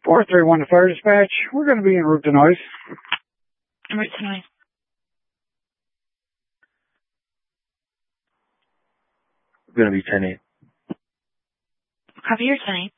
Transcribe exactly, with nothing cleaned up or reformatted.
four three one to Fire Dispatch. We're going to be en route tonight. En route tonight. We're going to be ten eight. Copy your ten eight.